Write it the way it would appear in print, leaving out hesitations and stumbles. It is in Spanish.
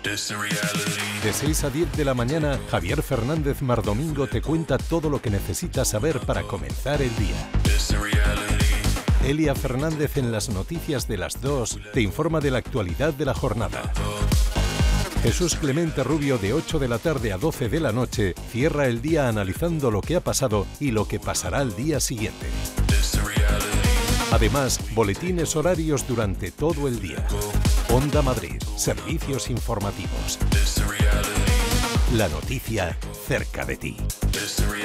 De 6 a 10 de la mañana, Javier Fernández Mardomingo te cuenta todo lo que necesitas saber para comenzar el día. Elia Fernández en las noticias de las 2 te informa de la actualidad de la jornada. Jesús Clemente Rubio de 8 de la tarde a 12 de la noche cierra el día analizando lo que ha pasado y lo que pasará al día siguiente. Además, boletines horarios durante todo el día. Onda Madrid, servicios informativos. La noticia cerca de ti.